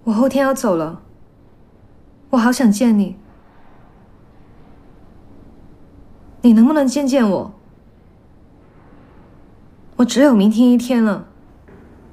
我后天要走了，我好想见你，你能不能见见我？我只有明天一天了。